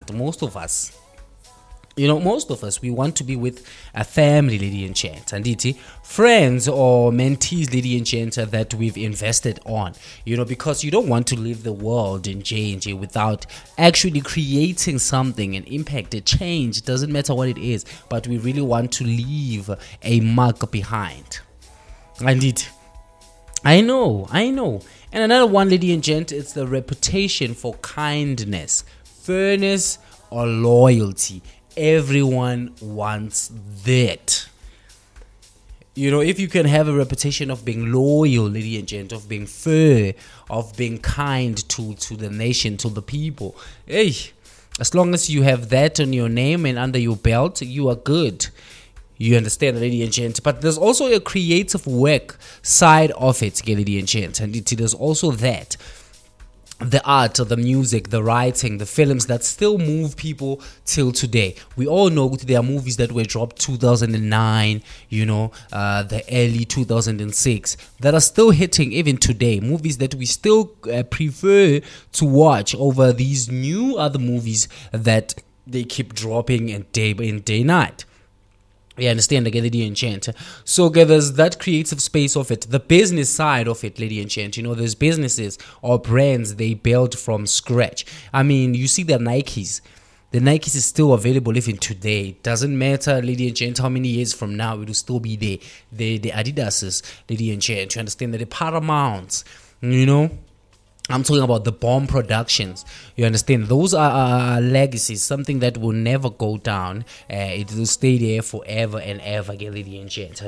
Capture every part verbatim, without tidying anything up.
gent, most of us, you know, most of us, we want to be with a family, lady and gent, and it friends or mentees, lady and gent, that we've invested on, you know, because you don't want to leave the world in J and J without actually creating something, an impact, a change. It doesn't matter what it is, but we really want to leave a mark behind. And it, I know, I know. And another one, lady and gent, it's the reputation for kindness, fairness, or loyalty. Everyone wants that. You know, if you can have a reputation of being loyal, lady and gent, of being fair, of being kind to, to the nation, to the people, hey, as long as you have that on your name and under your belt, you are good. You understand, lady and gent. But there's also a creative work side of it, lady and gent. And it, there's also that. The art, the music, the writing, the films that still move people till today. We all know there are movies that were dropped two thousand nine, you know, uh, the early two thousand six, that are still hitting even today. Movies that we still uh, prefer to watch over these new other movies that they keep dropping in day in day night. You understand, again, lady and gent. So okay, there's that creative space of it, the business side of it, lady and gent. You know, there's businesses or brands they build from scratch. I mean, you see the Nikes. The Nikes is still available even today. Doesn't matter, lady and gent, how many years from now it will still be there. The the Adidas's, lady and gent. You understand that the Paramounts, you know. I'm talking about the bomb productions. You understand? Those are, are legacies, something that will never go down. Uh, it will stay there forever and ever, lady and gent.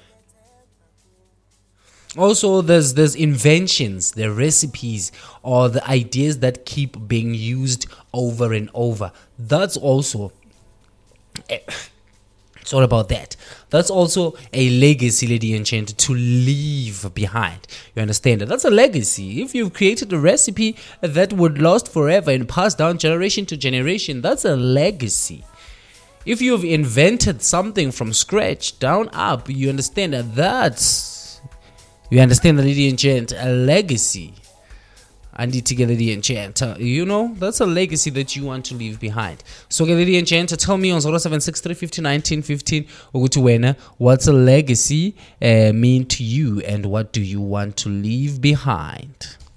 Also, there's there's inventions, the recipes, or the ideas that keep being used over and over. That's also... Uh, It's all about that. That's also a legacy, lady and gent, to leave behind. You understand that? That's a legacy. If you've created a recipe that would last forever and pass down generation to generation, that's a legacy. If you've invented something from scratch, down up, you understand that that's, you understand that, lady and gent, a legacy. And it together, lady and gent, you know, that's a legacy that you want to leave behind. So, lady and gent, tell me on zero seven six three five zero one nine one five what's a legacy uh, mean to you and what do you want to leave behind?